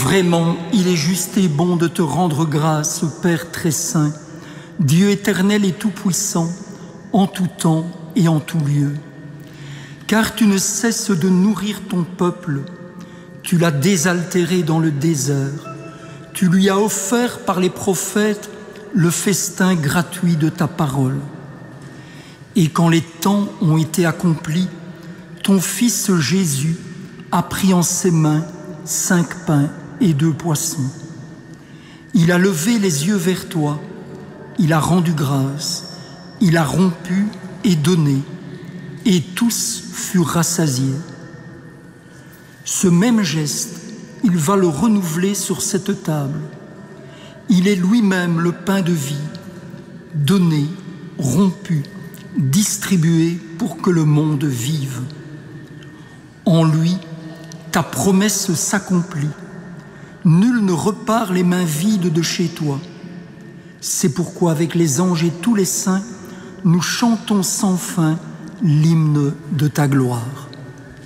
Vraiment, il est juste et bon de te rendre grâce, Père très saint, Dieu éternel et tout-puissant, en tout temps et en tout lieu. Car tu ne cesses de nourrir ton peuple, tu l'as désaltéré dans le désert, tu lui as offert par les prophètes le festin gratuit de ta parole. Et quand les temps ont été accomplis, ton Fils Jésus a pris en ses mains 5 pains et 2 poissons. Il a levé les yeux vers toi, il a rendu grâce, il a rompu et donné, et tous furent rassasiés. Ce même geste, il va le renouveler sur cette table. Il est lui-même le pain de vie, donné, rompu, distribué pour que le monde vive. En lui, ta promesse s'accomplit. Nul ne repart les mains vides de chez toi. C'est pourquoi avec les anges et tous les saints, nous chantons sans fin l'hymne de ta gloire.